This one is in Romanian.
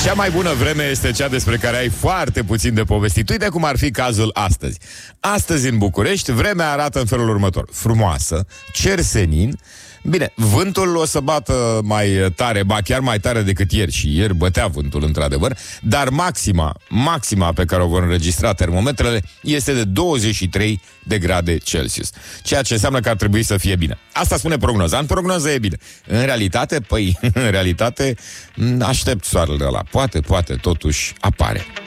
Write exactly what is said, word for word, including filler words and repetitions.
Cea mai bună vreme este cea despre care ai foarte puțin de povestit. Uite cum ar fi cazul astăzi. Astăzi în București, vremea arată în felul următor. Frumoasă, cer senin. Bine, vântul o să bată mai tare, ba chiar mai tare decât ieri. Și ieri bătea vântul, într-adevăr. Dar maxima, maxima pe care o vor înregistra termometrele este de douăzeci și trei de grade Celsius. Ceea ce înseamnă că ar trebui să fie bine. Asta spune prognoza. În prognoză e bine. În realitate, păi, în realitate, aștept soarele ăla. Poate, poate, totuși apare.